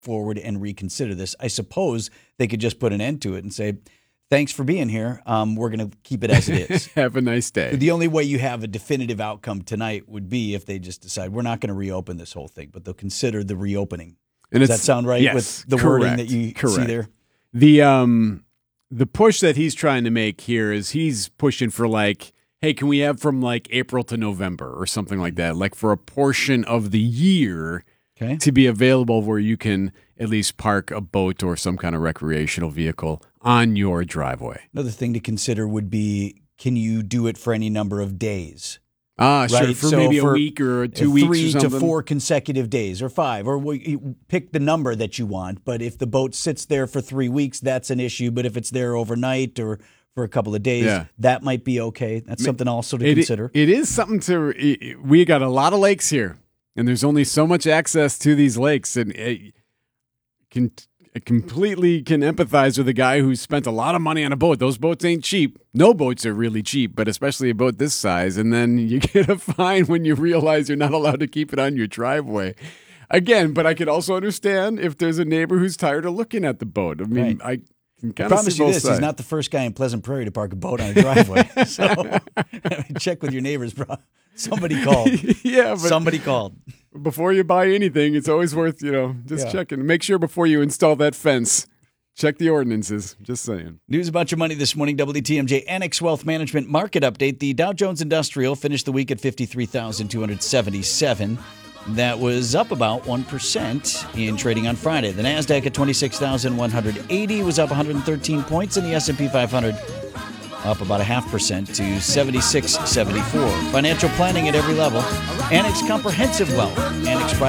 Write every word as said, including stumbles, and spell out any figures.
forward and reconsider this. I suppose they could just put an end to it and say, thanks for being here. Um, we're going to keep it as it is. Have a nice day. The only way you have a definitive outcome tonight would be if they just decide we're not going to reopen this whole thing, but they'll consider the reopening. And Does that sound right yes, with the correct, wording that you correct. see there? The um the push that he's trying to make here is he's pushing for like, hey, can we have from like April to November or something like that, like for a portion of the year Okay. to be available where you can at least park a boat or some kind of recreational vehicle on your driveway. Another thing to consider would be, can you do it for any number of days? Ah, sure, Right, for so maybe for a week or two weeks Three or something. to four consecutive days or five, or we- you pick the number that you want. But if the boat sits there for three weeks, that's an issue. But if it's there overnight or for a couple of days, Yeah. that might be okay. That's something also to It- consider. It is something to. it- We got a lot of lakes here, and there's only so much access to these lakes, and it can it completely can empathize with a guy who's spent a lot of money on a boat. Those boats ain't cheap. No boats are really cheap, but especially a boat this size, and then you get a fine when you realize you're not allowed to keep it on your driveway. Again, but I could also understand if there's a neighbor who's tired of looking at the boat. I mean, Right. I can I kind of promise see you both this: sides. he's not the first guy in Pleasant Prairie to park a boat on a driveway. So check with your neighbors, bro. Somebody called. yeah, but Somebody called. before you buy anything, it's always worth, you know, just Yeah. checking. Make sure before you install that fence, check the ordinances. Just saying. News about your money this morning, W T M J Annex Wealth Management Market Update. The Dow Jones Industrial finished the week at fifty-three thousand two hundred seventy-seven. That was up about one percent in trading on Friday. The NASDAQ at twenty-six thousand one hundred eighty was up one hundred thirteen points, and the S and P five hundred up about a half percent to seventy-six seventy-four. Financial planning at every level. Annex Comprehensive Wealth. Annex Private